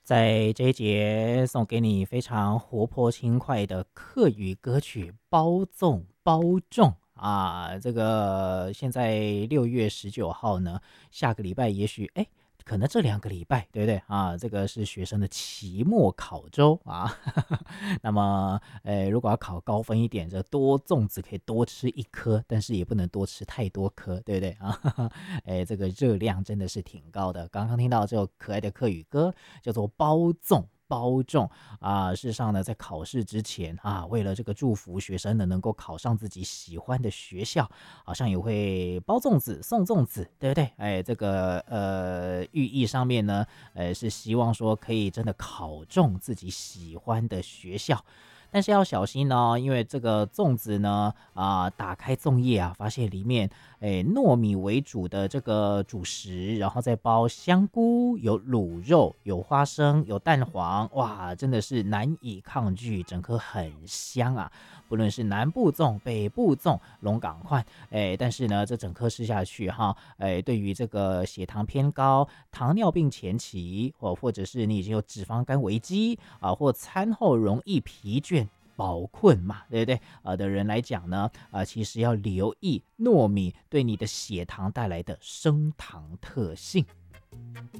在这一节送给你非常活泼轻快的客语歌曲《包粽包粽》啊，这个现在6月19号呢，下个礼拜也许可能这2个礼拜，对不对啊？这个是学生的期末考周啊，那么如果要考高分一点，这多粽子可以多吃1颗，但是也不能多吃太多颗，对不对啊？这个热量真的是挺高的。刚刚听到这首可爱的客语歌，叫做包粽。包粽啊，事实上呢，在考试之前啊，为了这个祝福学生呢能够考上自己喜欢的学校，好像也会包粽子、送粽子，对不对？这个寓意上面呢，是希望说可以真的考中自己喜欢的学校。但是要小心哦，因为这个粽子呢，打开粽叶啊，发现里面糯米为主的这个主食，然后再包香菇，有卤肉，有花生，有蛋黄，哇，真的是难以抗拒，整颗很香啊！不论是南部粽、北部粽、龙港块，但是呢，这整颗吃下去哈，对于这个血糖偏高、糖尿病前期，或者是你已经有脂肪肝危机啊，或餐后容易疲倦。饱困嘛，对不对？的人来讲呢，其实要留意糯米对你的血糖带来的升糖特性。